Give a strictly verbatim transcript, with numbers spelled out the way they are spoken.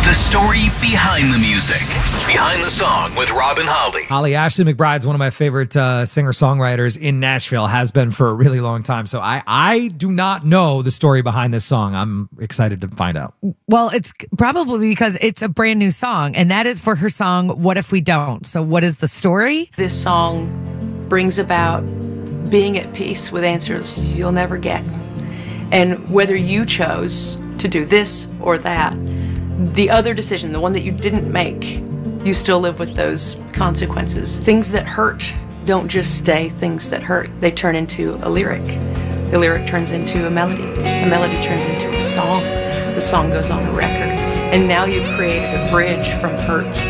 a story behind the music. Behind the Song with Rob and Holly. Holly Ashley McBride's one of my favorite uh, singer-songwriters in Nashville, has been for a really long time. So I, I do not know the story behind this song. I'm excited to find out. Well, it's probably because it's a brand new song, and that is for her song, What If We Don't? So what is the story? This song brings about being at peace with answers you'll never get. And whether you chose to do this or that, the other decision, the one that you didn't make, you still live with those consequences. Things that hurt don't just stay things that hurt. They turn into a lyric. The lyric turns into a melody. The melody turns into a song. The song goes on a record. And now you've created a bridge from hurt